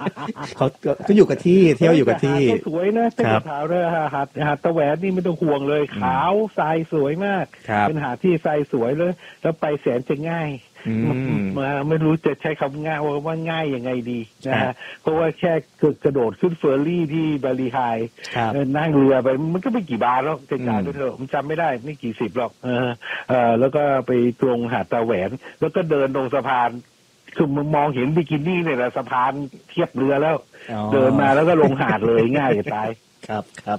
เขาอยู่กับที่เที่ยวอยู่กับที่สวยนะเป็นขาวเลยหาดตะแหวนนี่ไม่ต้องห่วงเลยขาวทรายสวยมากเป็นหาดที่ทรายสวยเลยแล้วไปแสนจะง่ายมาไม่รู้จะใช้คำง่ายว่าง่ายยังไงดีนะฮะเพราะว่าแค่กระโดดขึ้นเฟอร์รี่ที่บาลีไฮนั่งเรือไปมันก็ไม่กี่บาทหรอกจะจ่ายไปเถอะผมจำไม่ได้ไม่กี่สิบหรอกแล้วก็ไปตรงหาดตะแหวนแล้วก็เดินลงสะพานคือมองเห็นบิกินี่เนี่ยแหละสะพานเทียบเรือแล้วเดินมาแล้วก็ลงหาดเลยง่ายจะตายครับ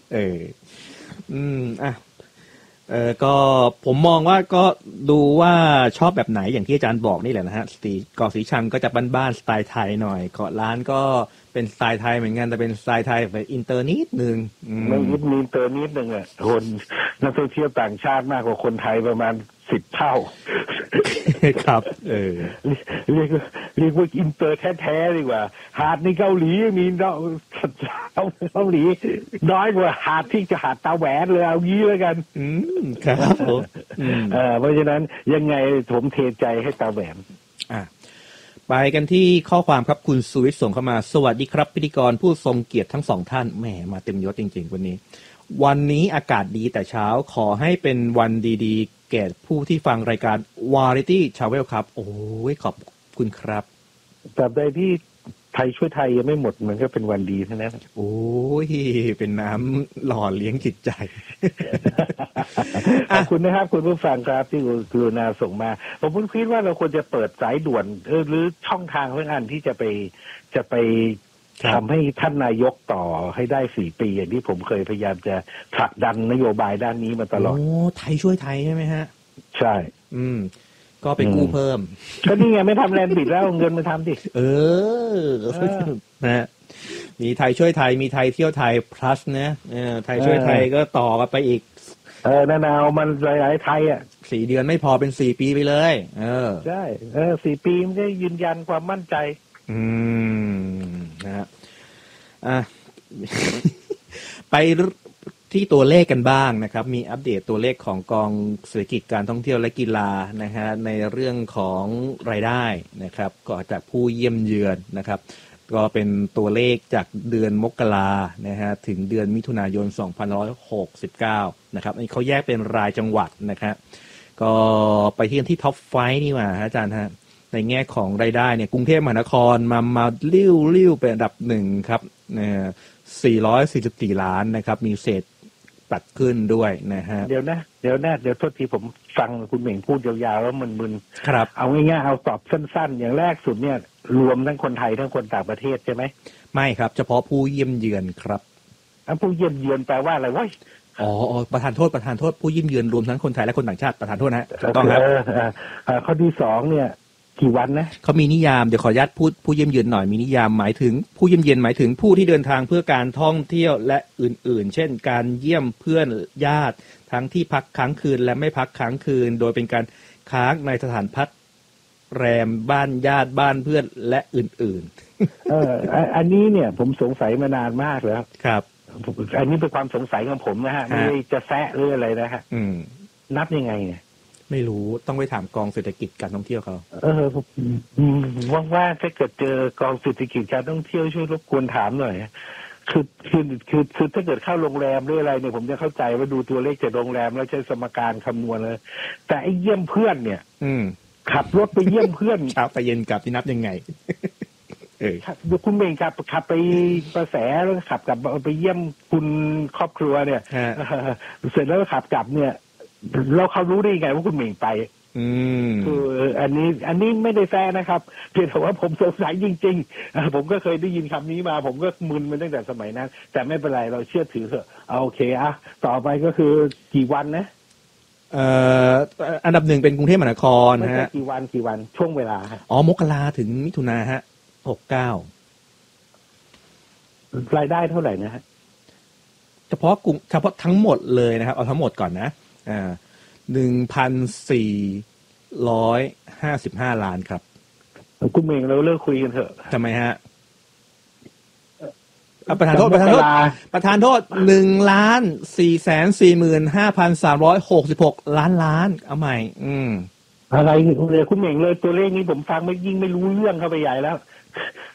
ก็ผมมองว่าก็ดูว่าชอบแบบไหนอย่างที่อาจารย์บอกนี่แหละนะฮะเกาะสีชังก็จะบ้านๆสไตล์ไทยหน่อยเกาะล้านก็เป็นสไตล์ไทยเหมือนกันแต่เป็นสไตล์ไทยแบบอินเตอร์นิดนึงไม่มีอินเตอร์นิดนึงอ่ะคนนักท่องเที่ยวต่างชาติมากกว่าคนไทยประมาณ10 เท่าครับเรียกว่าอินเตอร์แท้ๆดีกว่าหาดในเกาหลีมีเกาหลีน้อยกว่าหาดที่จะหาดตาแหวนเลยเอางี้แล้วกันครับเพราะฉะนั้นยังไงผมเทใจให้ตาแหวนไปกันที่ข้อความครับคุณสุวิทย์ส่งเข้ามาสวัสดีครับพิธีกรผู้ทรงเกียรติทั้งสองท่านแหมมาเต็มยศจริงๆวันนี้อากาศดีแต่เช้าขอให้เป็นวันดีๆแก่ผู้ที่ฟังรายการ Variety Travel ครับโอ้ยขอบคุณครับแต่ใดที่ไทยช่วยไทยยังไม่หมดมันก็เป็นวันดีเท่านั้นโอ้ยเป็นน้ำหล่อเลี้ยงจิตใจขอบคุณนะครับคุณผู้ฟังครับที่กรุณาส่งมาผมคิดว่าเราควรจะเปิดสายด่วนหรือช่องทางเพื่ออันที่จะไปทำให้ท่านนายกต่อให้ได้4 ปีอย่างที่ผมเคยพยายามจะผลักดันนโยบายด้านนี้มาตลอดโอ้ไทยช่วยไทยใช่ไหมฮะใช่ก็ไปกู้เพิ่มก็นี่ไงไม่ทำแลนด์บิดแล้วเงินมาทำดินะมีไทยช่วยไทยมีไทยเที่ยวไทย plus นะไทยช่วยไทยก็ต่อกันไปอีกนั่นเอามันหลายๆไทยอ่ะ 4 เดือนไม่พอเป็น4 ปีไปเลยใช่4 ปีมันได้ยืนยันความมั่นใจนะฮะไปที่ตัวเลขกันบ้างนะครับมีอัปเดตตัวเลขของกองเศรษฐกิจการท่องเที่ยวและกีฬานะฮะในเรื่องของรายได้นะครับก็จากผู้เยี่ยมเยือนนะครับก็เป็นตัวเลขจากเดือนมกรานะฮะถึงเดือนมิถุนายน2569นะครับอันนี้เขาแยกเป็นรายจังหวัดนะครับก็ไปที่ท็อปไฟว์นี่มาอาจารย์ฮะในแง่ของรายได้เนี่ยกรุงเทพมหานครมาลิ้วเป็นอันดับ1ครับ444 ล้านนะครับมีเศษตัดขึ้นด้วยนะฮะเดี๋ยวโทษทีผมฟังคุณเหม่งพูดยาวๆแล้วมึนๆครับเอาง่ายๆเอาตอบสั้นๆอย่างแรกสุดเนี่ยรวมทั้งคนไทยทั้งคนต่างประเทศใช่ไหมไม่ครับเฉพาะผู้เยี่ยมเยือนครับผู้เยี่ยมเยือนแปลว่าอะไรวะประธานโทษผู้เยี่ยมเยือนรวมทั้งคนไทยและคนต่างชาติประธานโทษนะถูกต้องครับข้อที่2เนี่ยกี่วันนะเขามีนิยามเดี๋ยวขออนุญาตพูดผู้เยี่ยมเยือนหน่อยมีนิยามหมายถึงผู้เยี่ยมเยือนหมายถึงผู้ที่เดินทางเพื่อการท่องเที่ยวและอื่นๆเช่นการเยี่ยมเพื่อนญาติทั้งที่พักค้างคืนและไม่พักค้างคืนโดยเป็นการค้างในสถานพักแรมบ้านญาติบ้านเพื่อนและอื่นๆอันนี้เนี่ยผมสงสัยมานานมากแล้วครับอันนี้เป็นความสงสัยของผมนะฮะไม่ได้จะแซะหรืออะไรนะฮะนับยังไงเนี่ยไม่รู้ต้องไปถามกองเศรษฐกิจการท่องเที่ยวเขาว่าถ้าเกิดเจอกองเศรษฐกิจการท่องเที่ยวช่วยรบกวนถามหน่อยคือถ้าเกิดเข้าโรงแรมหรืออะไรเนี่ยผมจะเข้าใจว่าดูตัวเลขจากโรงแรมแล้วใช้สมการคำนวณเลยแต่ไอ้เยี่ยมเพื่อนเนี่ยขับรถไปเยี่ยมเพื่อนเช้าไปเย็นกลับที่นับยังไงคุณเองขับไปประแสแล้วขับกลับไปเยี่ยมคุณครอบครัวเนี่ยเสร็จแล้วขับกลับเนี่ยเราเขารู้ได้ไงว่าคุณเองไปคืออันนี้ไม่ได้แซ่นะครับเพียงแต่ว่าผมสงสัยจริงๆผมก็เคยได้ยินคำนี้มาผมก็มึนมาตั้งแต่สมัยนั้นแต่ไม่เป็นไรเราเชื่อถือเถอะโอเคต่อไปก็คือกี่วันนะอันดับ1เป็นกรุงเทพมหานครฮะกี่วันช่วงเวลามกราถึงมิถุนาฮะ69 รายได้เท่าไหร่นะฮะเฉพาะทั้งหมดเลยนะครับเอาทั้งหมดก่อนนะ1,455 ล้านครับคุณเองเราเลิกคุยกันเถอะทำไมฮะประธานโทษ1,445,366 ล้านเอาใหม่อะไรคุณเองเลยตัวเลขนี้ผมฟังไม่รู้เรื่องเข้าไปใหญ่แล้ว